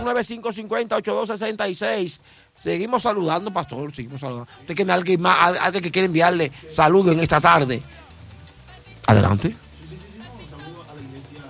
9550-8266. Seguimos saludando, pastor, seguimos saludando. Usted tiene alguien más, alguien que quiere enviarle saludos en esta tarde. Adelante.